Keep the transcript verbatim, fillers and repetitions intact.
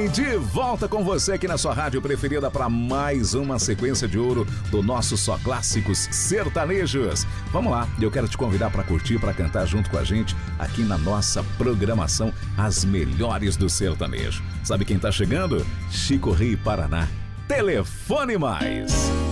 bem? De volta com você aqui na sua rádio preferida para mais uma sequência de ouro do nosso Só Clássicos Sertanejos. Vamos lá, eu quero te convidar para curtir, para cantar junto com a gente aqui na nossa programação As Melhores do Sertanejo. Sabe quem tá chegando? Chico Rei Paraná. Telefone Mais.